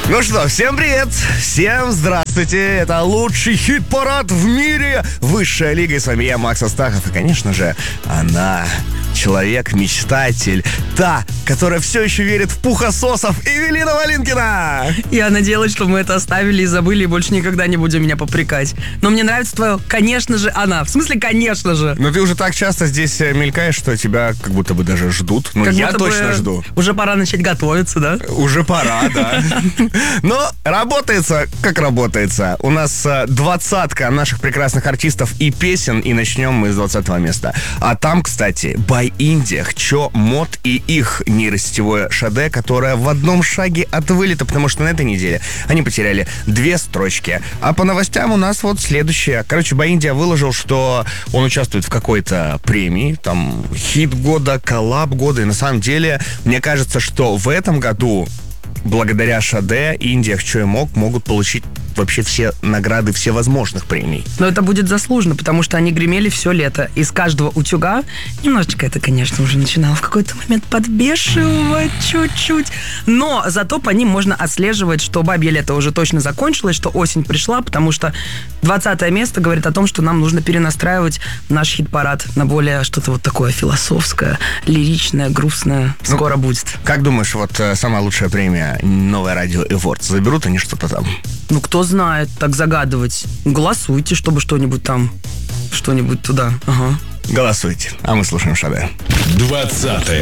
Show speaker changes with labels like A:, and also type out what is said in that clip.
A: Ну что, всем привет, всем здравствуйте, это лучший хит-парад в мире, высшая лига, и с вами я, Макс Астахов, и, конечно же, она, человек-мечтатель, та, которая все еще верит в пухососов, Эвелина Малинкина.
B: Я надеялась, что мы это оставили и забыли, и больше никогда не будем меня попрекать. Но мне нравится твое «конечно же она». В смысле, конечно же.
A: Но ты уже так часто здесь мелькаешь, что тебя как будто бы даже ждут. Ну,
B: Как
A: я
B: будто
A: точно
B: бы
A: жду.
B: Уже пора начать готовиться, да?
A: Уже пора, да. Но работается, как работается. У нас 20-ка наших прекрасных артистов и песен, и начнем мы с 20-го места. А там, кстати, By India, Чо Мод и их нейросетевое шаде, которое в одном шаге от вылета, потому что на этой неделе они потеряли 2 строчки. А по новостям у нас вот следующее. Короче, By India выложил, что он участвует в какой-то премии, там, хит года, коллаб года, и на самом деле, мне кажется, что в этом году благодаря Шаде Индия, Чо и Мог могут получить вообще все награды всевозможных премий.
B: Но это будет заслуженно, потому что они гремели все лето. Из каждого утюга немножечко это, конечно, уже начинало в какой-то момент подбешивать чуть-чуть. Но зато по ним можно отслеживать, что бабье лето уже точно закончилось, что осень пришла, потому что 20 место говорит о том, что нам нужно перенастраивать наш хит-парад на более что-то вот такое философское, лиричное, грустное. Скоро будет.
A: Как думаешь, вот самая лучшая премия «Новое радио Awards», заберут они что-то там?
B: Ну, кто знает, так загадывать. Голосуйте, чтобы что-нибудь там, что-нибудь туда. Ага.
A: Голосуйте, а мы слушаем Шаде.
C: 20